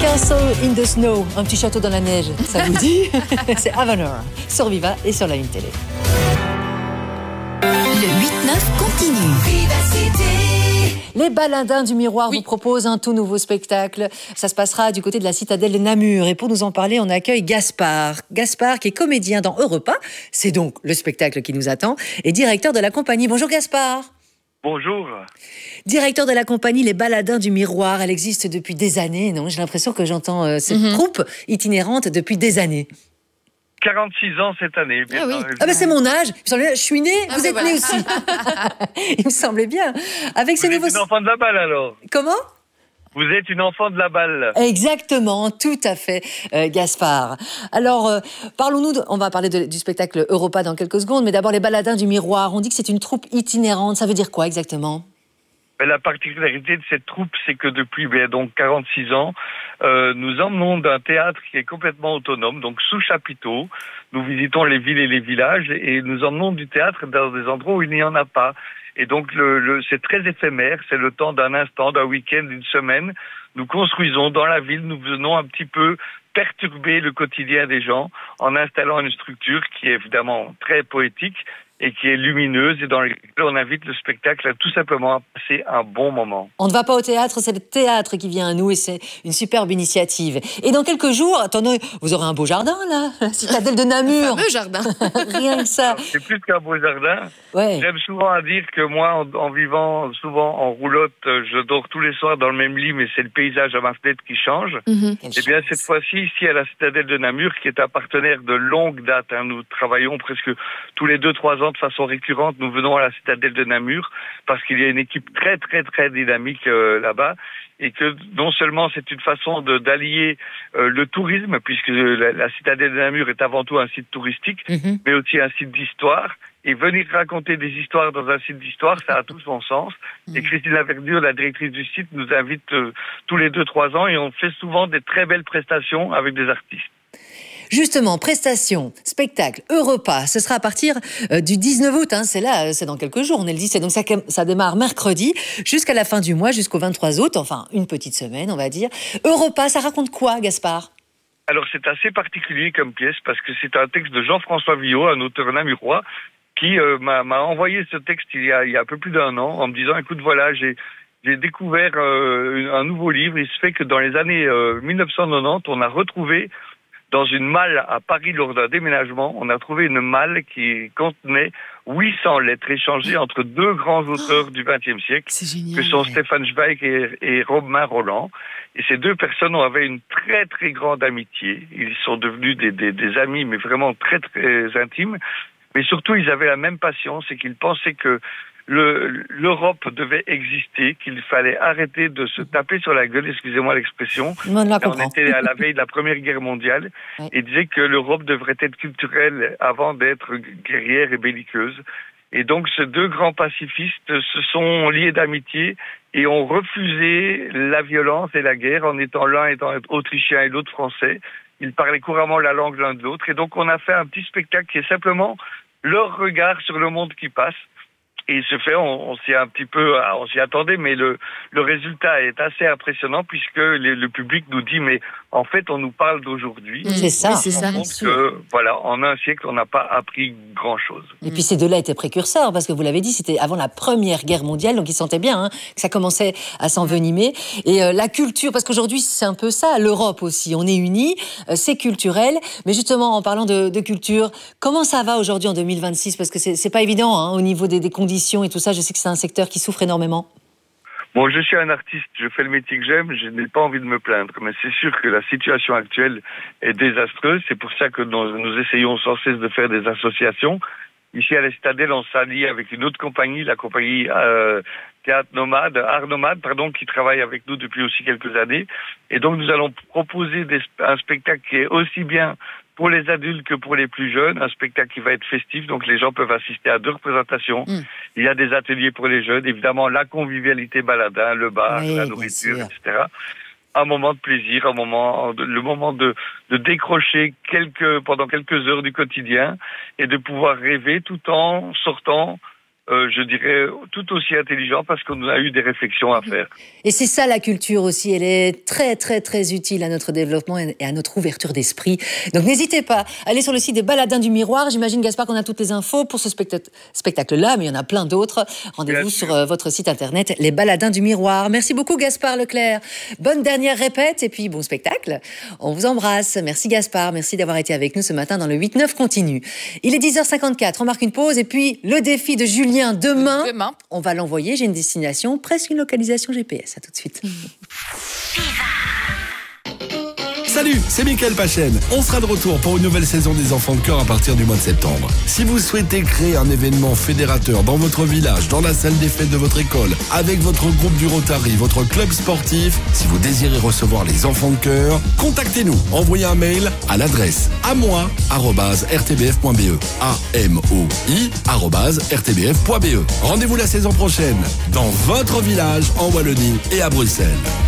Castle in the Snow, un petit château dans la neige, ça vous dit? C'est Avenor, sur Viva et sur la Une Télé. Le 8-9 continue. Les Baladins du Miroir vous proposent un tout nouveau spectacle. Ça se passera du côté de la citadelle de Namur. Et pour nous en parler, on accueille Gaspard. Gaspard, qui est comédien dans Europa. C'est donc le spectacle qui nous attend. Et directeur de la compagnie. Bonjour Gaspard. Bonjour. Directeur de la compagnie Les Baladins du Miroir. Elle existe depuis des années, non? J'ai l'impression que j'entends cette troupe itinérante depuis des années. 46 ans cette année. Ah oui. Ah ben c'est mon âge. Je suis née, vous êtes né aussi. Il me semblait bien. Avec ces nouveaux... Vous êtes une enfant de la balle alors? Comment? Vous êtes une enfant de la balle. Exactement, tout à fait, Gaspard. Alors, on va parler du spectacle Europa dans quelques secondes, mais d'abord les Baladins du Miroir. On dit que c'est une troupe itinérante. Ça veut dire quoi exactement? La particularité de cette troupe, c'est que depuis donc 46 ans, nous emmenons d'un théâtre qui est complètement autonome, donc sous chapiteau. Nous visitons les villes et les villages et nous emmenons du théâtre dans des endroits où il n'y en a pas. Et donc c'est très éphémère, c'est le temps d'un instant, d'un week-end, d'une semaine. Nous construisons dans la ville, nous venons un petit peu perturber le quotidien des gens en installant une structure qui est évidemment très poétique et qui est lumineuse et dans laquelle on invite le spectacle à tout simplement à passer un bon moment. On ne va pas au théâtre, c'est le théâtre qui vient à nous et c'est une superbe initiative. Et dans quelques jours, attendez, vous aurez un beau jardin là, la citadelle de Namur. Un fameux jardin. Rien que ça. C'est plus qu'un beau jardin. Ouais. J'aime souvent à dire que moi, en vivant souvent en roulotte, je dors tous les soirs dans le même lit, mais c'est le paysage à ma fenêtre qui change. Et bien cette fois-ci, ici à la citadelle de Namur, qui est un partenaire de longue date, nous travaillons presque tous les 2-3 ans de façon récurrente, nous venons à la citadelle de Namur parce qu'il y a une équipe très très très dynamique là-bas et que non seulement c'est une façon d'allier le tourisme puisque la citadelle de Namur est avant tout un site touristique, mais aussi un site d'histoire. Et venir raconter des histoires dans un site d'histoire, ça a tout son sens. Et Christine Laverdure, la directrice du site, nous invite tous les 2-3 ans et on fait souvent des très belles prestations avec des artistes. Justement, prestations, spectacle, Europa, ce sera à partir du 19 août, c'est là, c'est dans quelques jours, on est le 17, donc ça démarre mercredi jusqu'à la fin du mois, jusqu'au 23 août, enfin une petite semaine on va dire. Europa, ça raconte quoi Gaspard? Alors c'est assez particulier comme pièce parce que c'est un texte de Jean-François Villot, un auteur namurois, qui m'a envoyé ce texte il y a un peu plus d'1 an en me disant écoute voilà j'ai découvert un nouveau livre. Il se fait que dans les années 1990 on a retrouvé dans une malle à Paris lors d'un déménagement, on a trouvé une malle qui contenait 800 lettres échangées entre deux grands auteurs du XXe siècle, que sont Stefan Zweig et Romain Rolland. Et ces deux personnes avaient une très très grande amitié. Ils sont devenus des amis, mais vraiment très très intimes. Mais surtout, ils avaient la même passion, c'est qu'ils pensaient que l'Europe devait exister, qu'il fallait arrêter de se taper sur la gueule, excusez-moi l'expression. On était à la veille de la Première Guerre mondiale et disait que l'Europe devrait être culturelle avant d'être guerrière et belliqueuse. Et donc ces deux grands pacifistes se sont liés d'amitié et ont refusé la violence et la guerre en étant l'un étant autrichien et l'autre français. Ils parlaient couramment la langue l'un de l'autre et donc on a fait un petit spectacle qui est simplement leur regard sur le monde qui passe. Et il se fait, on s'y attendait, mais le résultat est assez impressionnant puisque le public nous dit, mais en fait, on nous parle d'aujourd'hui. C'est ça. Oui, c'est ça. Donc, voilà, en un siècle, on n'a pas appris grand-chose. Et puis ces deux-là étaient précurseurs, parce que vous l'avez dit, c'était avant la Première Guerre mondiale, donc ils sentaient bien que ça commençait à s'envenimer. Et la culture, parce qu'aujourd'hui, c'est un peu ça, l'Europe aussi, on est unis, c'est culturel. Mais justement, en parlant de culture, comment ça va aujourd'hui en 2026? Parce que c'est pas évident au niveau des conditions et tout ça, je sais que c'est un secteur qui souffre énormément. Bon, je suis un artiste, je fais le métier que j'aime, je n'ai pas envie de me plaindre, mais c'est sûr que la situation actuelle est désastreuse, c'est pour ça que nous essayons sans cesse de faire des associations. Ici à la Citadelle, on s'allie avec une autre compagnie, la compagnie Art Nomade, qui travaille avec nous depuis aussi quelques années. Et donc nous allons proposer un spectacle qui est aussi bien pour les adultes que pour les plus jeunes, un spectacle qui va être festif, donc les gens peuvent assister à 2 représentations. Il y a des ateliers pour les jeunes, évidemment la convivialité baladin, le bar, la nourriture, etc. Un moment de plaisir, le moment de décrocher pendant quelques heures du quotidien et de pouvoir rêver tout en sortant je dirais, tout aussi intelligents parce qu'on a eu des réflexions à faire. Et c'est ça la culture aussi, elle est très très très utile à notre développement et à notre ouverture d'esprit. Donc n'hésitez pas, allez sur le site des Baladins du Miroir. J'imagine, Gaspard, qu'on a toutes les infos pour ce spectacle-là, mais il y en a plein d'autres. Rendez-vous sur votre site internet, les Baladins du Miroir. Merci beaucoup, Gaspard Leclerc. Bonne dernière répète et puis bon spectacle. On vous embrasse. Merci Gaspard, merci d'avoir été avec nous ce matin dans le 8-9 continu. Il est 10h54, on marque une pause et puis le défi de Julien demain. On va l'envoyer, j'ai une destination, presque une localisation GPS. À tout de suite. Salut, c'est Mickaël Pachen. On sera de retour pour une nouvelle saison des Enfants de Cœur à partir du mois de septembre. Si vous souhaitez créer un événement fédérateur dans votre village, dans la salle des fêtes de votre école, avec votre groupe du Rotary, votre club sportif, si vous désirez recevoir les Enfants de Cœur, contactez-nous. Envoyez un mail à l'adresse amoi@rtbf.be. amoi@rtbf.be. Rendez-vous la saison prochaine dans votre village en Wallonie et à Bruxelles.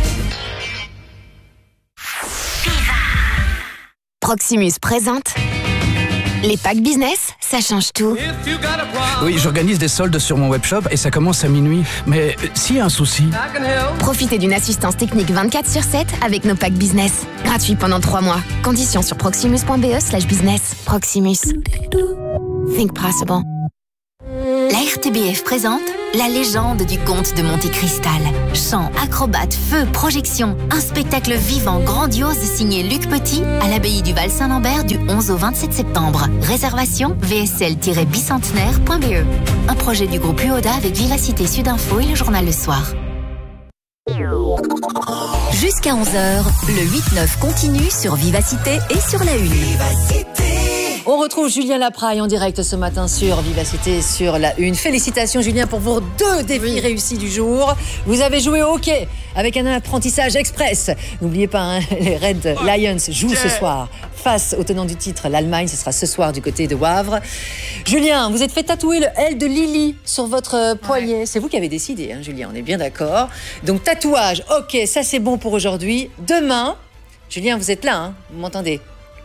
Proximus présente les packs business, ça change tout. Oui, j'organise des soldes sur mon webshop et ça commence à minuit. Mais s'il y a un souci... Profitez d'une assistance technique 24/7 avec nos packs business. Gratuit pendant 3 mois. Conditions sur proximus.be/business. Proximus. Think possible. La RTBF présente la légende du comte de Monte Cristal. Chants, acrobates, feux, projections. Un spectacle vivant, grandiose signé Luc Petit à l'abbaye du Val-Saint-Lambert du 11 au 27 septembre. Réservation vsl-bicentenaire.be. Un projet du groupe UODA avec Vivacité Sud-Info et le journal Le Soir. Jusqu'à 11h, le 8-9 continue sur Vivacité et sur la Une. On retrouve Julien Lapraille en direct ce matin sur Vivacité sur la Une. Félicitations Julien pour vos 2 défis réussis du jour. Vous avez joué au hockey avec un apprentissage express. N'oubliez pas, hein, les Red Lions jouent ce soir face au tenant du titre, l'Allemagne. Ce sera ce soir du côté de Wavre. Julien, vous êtes fait tatouer le L de Lily sur votre poignet. Ouais. C'est vous qui avez décidé, hein, Julien, on est bien d'accord. Donc tatouage, ok, ça c'est bon pour aujourd'hui. Demain, Julien, vous êtes là, hein, vous m'entendez ?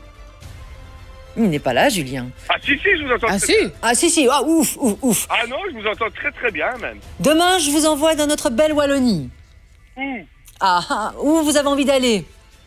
Il n'est pas là, Julien. Ah si, je vous entends très bien. Ah si, ah, ouf. Ah non, je vous entends très très bien même. Demain, je vous envoie dans notre belle Wallonie. Où ? Où vous avez envie d'aller ?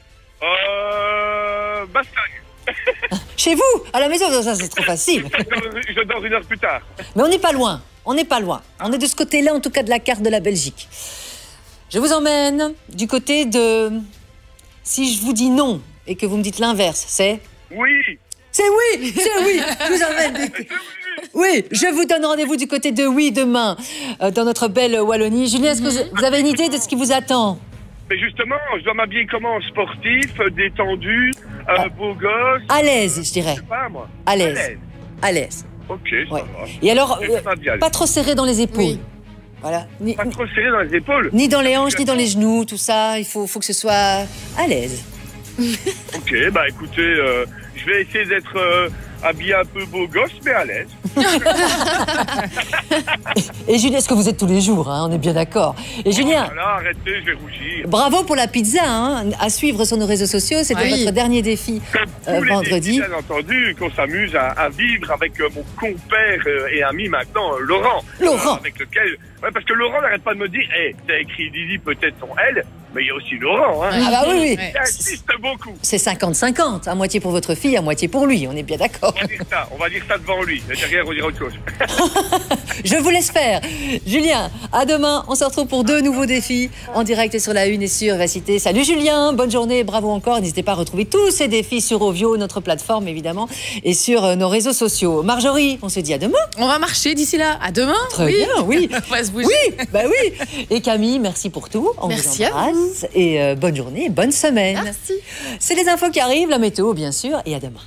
Bastogne. Chez vous ? À la maison, ça c'est trop facile. Je dors 1 heure plus tard. Mais on n'est pas loin. On est de ce côté-là, en tout cas, de la carte de la Belgique. Je vous emmène du côté de... Si je vous dis non et que vous me dites l'inverse, c'est... Oui. C'est oui. Je vous emmène. Oui, je vous donne rendez-vous du côté de oui demain, dans notre belle Wallonie. Julien, est-ce que vous avez une idée de ce qui vous attend ? Mais justement, je dois m'habiller comment ? Sportif, détendu, beau gosse. À l'aise, je dirais. Je sais pas, moi. À l'aise. Ok, ça va. Et alors, pas trop serré dans les épaules. Oui. Voilà. Pas trop serré dans les épaules. Ni dans les hanches, ni dans les genoux, tout ça. Il faut que ce soit à l'aise. Ok, bah écoutez, je vais essayer d'être habillé un peu beau gosse, mais à l'aise. Et Julien, est-ce que vous êtes tous les jours, hein, on est bien d'accord. Et Julien, voilà, arrêtez, je vais rougir. Bravo pour la pizza, hein, à suivre sur nos réseaux sociaux. C'était votre dernier défi vendredi. Bien entendu, qu'on s'amuse à vivre avec mon compère et ami maintenant, Laurent. Avec lequel... Ouais, parce que Laurent n'arrête pas de me dire, t'as écrit Lily, peut-être son L, mais il y a aussi Laurent. Hein. Ah bah oui. Il insiste beaucoup. C'est 50-50, à moitié pour votre fille, à moitié pour lui, on est bien d'accord. On va dire ça devant lui. Derrière, on dira autre chose. Je vous laisse faire. Julien, à demain. On se retrouve pour 2 nouveaux défis en direct sur la Une et sur Vivacité. Salut Julien, bonne journée, bravo encore. N'hésitez pas à retrouver tous ces défis sur Ovio, notre plateforme évidemment, et sur nos réseaux sociaux. Marjorie, on se dit à demain. On va marcher d'ici là. À demain. Très bien, oui. On va se bouger. Oui. Et Camille, merci pour tout. On merci vous embrasse. Et bonne journée, bonne semaine. Merci. C'est les infos qui arrivent, la météo bien sûr, et à demain.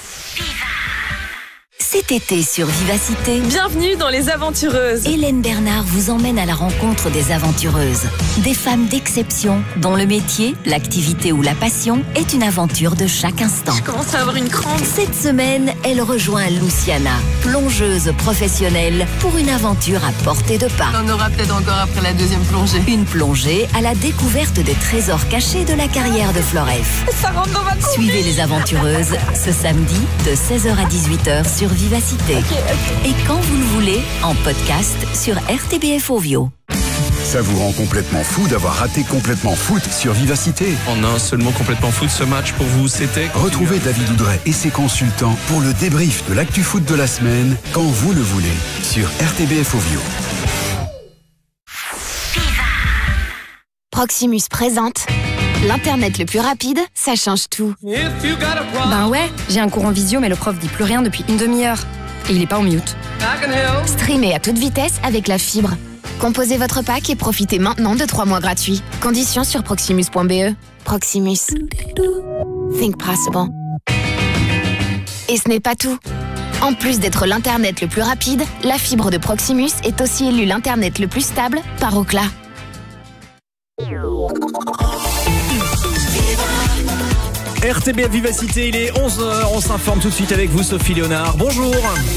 Cet été sur Vivacité, bienvenue dans Les Aventureuses. Hélène Bernard vous emmène à la rencontre des aventureuses. Des femmes d'exception dont le métier, l'activité ou la passion est une aventure de chaque instant. Je commence à avoir une crampe. Cette semaine, elle rejoint Luciana, plongeuse professionnelle, pour une aventure à portée de pas. On en aura peut-être encore après la 2e plongée. Une plongée à la découverte des trésors cachés de la carrière de Floref. Ça rentre dans ma coupe. Suivez Les Aventureuses ce samedi de 16h à 18h sur Vivacité. Et quand vous le voulez, en podcast sur RTBF Ovio. Ça vous rend complètement fou d'avoir raté Complètement Foot sur Vivacité. En un seul mot, Complètement Foot, ce match pour vous, c'était... Retrouvez David Oudret et ses consultants pour le débrief de l'actu foot de la semaine, quand vous le voulez, sur RTBF Ovio. Proximus présente l'Internet le plus rapide, ça change tout. Ben ouais, j'ai un cours en visio mais le prof dit plus rien depuis une demi-heure. Et il est pas en mute. Streamez à toute vitesse avec la fibre. Composez votre pack et profitez maintenant de 3 mois gratuits. Conditions sur proximus.be. Proximus. Think possible. Et ce n'est pas tout. En plus d'être l'Internet le plus rapide, la fibre de Proximus est aussi élue l'Internet le plus stable par Ookla. RTBF Vivacité, il est 11h, on s'informe tout de suite avec vous Sophie Léonard. Bonjour.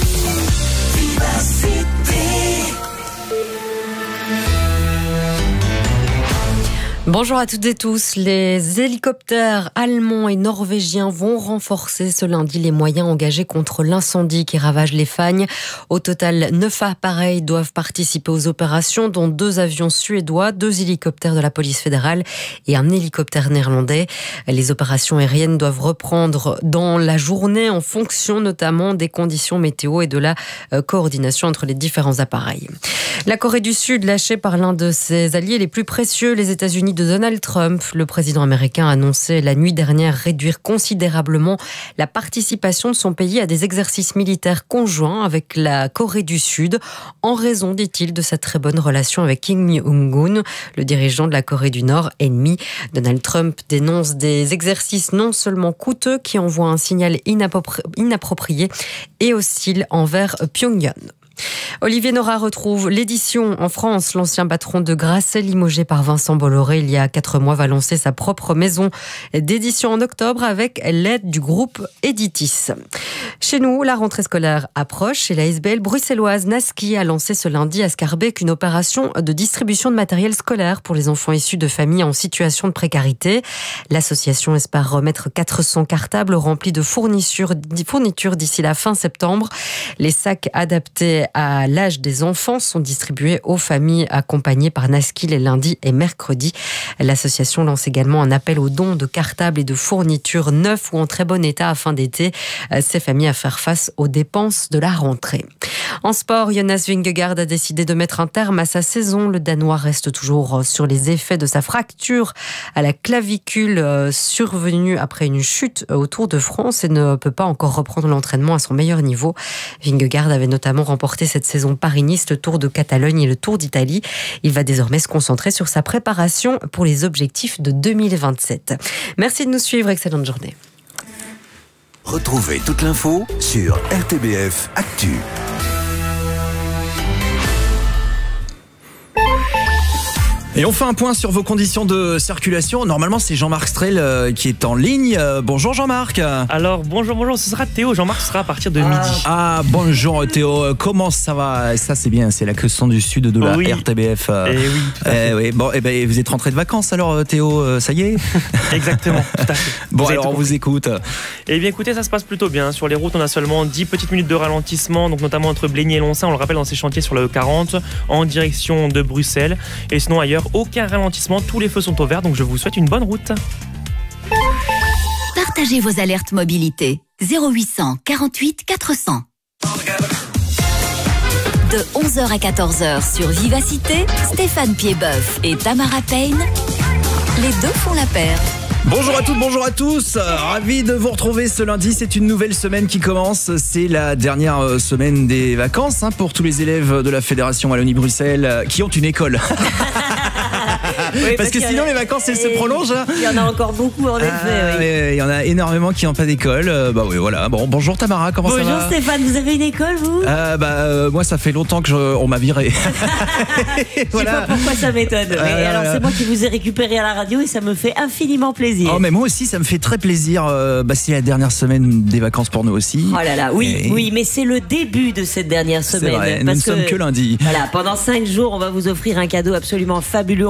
Bonjour à toutes et tous. Les hélicoptères allemands et norvégiens vont renforcer ce lundi les moyens engagés contre l'incendie qui ravage les Fagnes. Au total, 9 appareils doivent participer aux opérations, dont 2 avions suédois, 2 hélicoptères de la police fédérale et un hélicoptère néerlandais. Les opérations aériennes doivent reprendre dans la journée en fonction notamment des conditions météo et de la coordination entre les différents appareils. La Corée du Sud, lâchée par l'un de ses alliés les plus précieux, les États-Unis de Donald Trump, le président américain a annoncé la nuit dernière réduire considérablement la participation de son pays à des exercices militaires conjoints avec la Corée du Sud, en raison, dit-il, de sa très bonne relation avec Kim Jong-un, le dirigeant de la Corée du Nord, ennemi. Donald Trump dénonce des exercices non seulement coûteux qui envoient un signal inapproprié et hostile envers Pyongyang. Olivier Nora retrouve l'édition en France. L'ancien patron de Grasset, limogé par Vincent Bolloré il y a 4 mois, va lancer sa propre maison d'édition en octobre avec l'aide du groupe Editis. Chez nous, la rentrée scolaire approche et la SBL bruxelloise Naski a lancé ce lundi à Scarbeck une opération de distribution de matériel scolaire pour les enfants issus de familles en situation de précarité. L'association espère remettre 400 cartables remplis de fournitures d'ici la fin septembre. Les sacs adaptés à l'âge des enfants sont distribués aux familles accompagnées par Naski les lundis et mercredis. L'association lance également un appel aux dons de cartables et de fournitures neufs ou en très bon état afin d'aider ces familles à faire face aux dépenses de la rentrée. En sport, Jonas Vingegaard a décidé de mettre un terme à sa saison. Le Danois reste toujours sur les effets de sa fracture à la clavicule survenue après une chute au Tour de France et ne peut pas encore reprendre l'entraînement à son meilleur niveau. Vingegaard avait notamment remporté cette saison Paris-Nice, le Tour de Catalogne et le Tour d'Italie. Il va désormais se concentrer sur sa préparation pour les objectifs de 2027. Merci de nous suivre, excellente journée. Retrouvez toute l'info sur RTBF Actu. Et on fait un point sur vos conditions de circulation. Normalement, c'est Jean-Marc Strel qui est en ligne. Bonjour Jean-Marc. Alors, bonjour, ce sera Théo. Jean-Marc sera à partir de midi. Ah, bonjour Théo. Comment ça va? Ça, c'est bien, c'est la question du sud de la RTBF. Eh oui, tout à fait. Oui. Bon, vous êtes rentré de vacances alors Théo, ça y est? Exactement, tout à fait. Bon, alors on vous écoute. Eh bien écoutez, ça se passe plutôt bien. Sur les routes, on a seulement 10 petites minutes de ralentissement, donc notamment entre Blény et Loncin, on le rappelle, dans ces chantiers sur la E40, en direction de Bruxelles. Et sinon ailleurs, aucun ralentissement, tous les feux sont au vert, donc je vous souhaite une bonne route. Partagez vos alertes mobilité. 0800 48 400. De 11h à 14h sur Vivacité, Stéphane Piedboeuf et Tamara Payne, les deux font la paire. Bonjour à toutes, bonjour à tous. Ravi de vous retrouver ce lundi. C'est une nouvelle semaine qui commence. C'est la dernière semaine des vacances pour tous les élèves de la Fédération Wallonie-Bruxelles qui ont une école. Oui, parce que sinon les vacances elles se prolongent. Il y en a encore beaucoup en effet. Oui. Il y en a énormément qui n'ont pas d'école. Oui, voilà. Bon, bonjour Tamara, comment ça va? Bonjour Stéphane, vous avez une école vous? Moi ça fait longtemps que on m'a viré. Je sais pas pourquoi ça m'étonne. Alors c'est moi qui vous ai récupéré à la radio et ça me fait infiniment plaisir. Oh mais moi aussi ça me fait très plaisir. C'est la dernière semaine des vacances pour nous aussi. Oh là là, oui, mais c'est le début de cette dernière semaine. C'est vrai, nous ne sommes que lundi. Voilà, pendant 5 jours on va vous offrir un cadeau absolument fabuleux. On vient d'organiser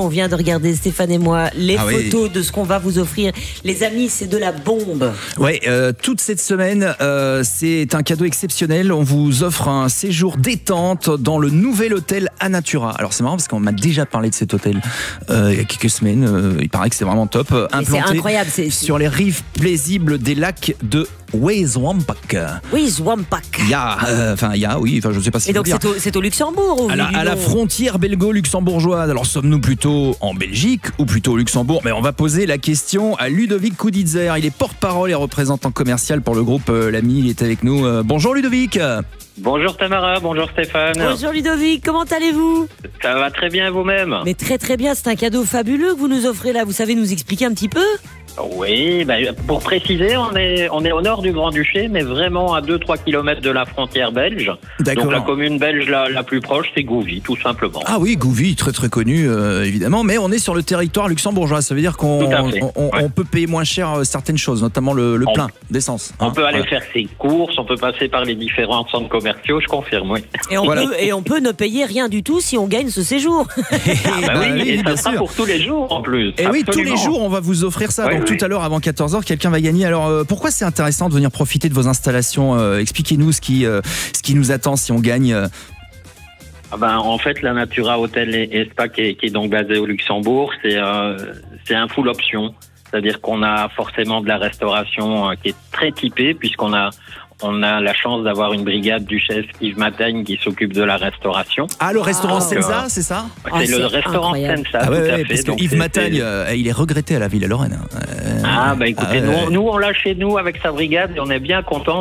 regarder, Stéphane et moi, les photos de ce qu'on va vous offrir. Les amis, c'est de la bombe. Ouais, toute cette semaine, c'est un cadeau exceptionnel. On vous offre un séjour détente dans le nouvel hôtel Anatura. Alors c'est marrant parce qu'on m'a déjà parlé de cet hôtel il y a quelques semaines. Il paraît que c'est vraiment top. C'est incroyable. Sur les rives paisibles des lacs de Weswampak. Weswampak. Je ne sais pas si. Et donc c'est au Luxembourg. À la frontière belgo-luxembourgeoise. Alors sommes-nous plutôt en Belgique ou plutôt au Luxembourg? Mais on va poser la question à Ludovic Kouditzer. Il est porte-parole et représentant commercial pour le groupe L'Ami. Il est avec nous. Bonjour Ludovic. Bonjour Tamara, bonjour Stéphane. Bonjour Ludovic, comment allez-vous? Ça va très bien vous-même? Mais très très bien, c'est un cadeau fabuleux que vous nous offrez là. Vous savez nous expliquer un petit peu? Oui, pour préciser, on est au nord du Grand-Duché, mais vraiment à 2-3 km de la frontière belge. D'accord. Donc la commune belge la plus proche, c'est Gouvy, tout simplement. Ah oui, Gouvy, très très connu évidemment, mais on est sur le territoire luxembourgeois. Ça veut dire qu'on peut payer moins cher certaines choses, notamment le plein d'essence. On peut aller faire ses courses, on peut passer par les différents centres commerciaux, je confirme, oui. Et on peut ne payer rien du tout si on gagne ce séjour. Et ça sera pour tous les jours en plus. Et oui, tous les jours, on va vous offrir ça. Donc tout à l'heure, avant 14h, quelqu'un va gagner. Alors pourquoi c'est intéressant de venir profiter de vos installations? Expliquez-nous ce qui nous attend si on gagne. En fait, la Natura Hotel et Spa qui est donc basée au Luxembourg, c'est un full option. C'est-à-dire qu'on a forcément de la restauration qui est très typée, puisqu'on a la chance d'avoir une brigade du chef Yves Mataigne qui s'occupe de la restauration. Ah, le restaurant Senza, c'est ça? C'est le restaurant Senza, tout à fait. Parce que Yves Mataigne, il est regretté à la Ville à Lorraine. Écoutez, nous on l'a chez nous avec sa brigade et on est bien content.